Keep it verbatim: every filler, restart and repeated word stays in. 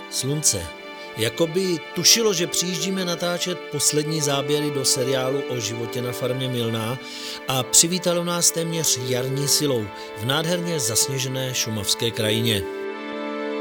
Slunce. Jakoby tušilo, že přijíždíme natáčet poslední záběry do seriálu o životě na farmě Milná a přivítalo nás téměř jarní silou v nádherně zasněžené šumavské krajině.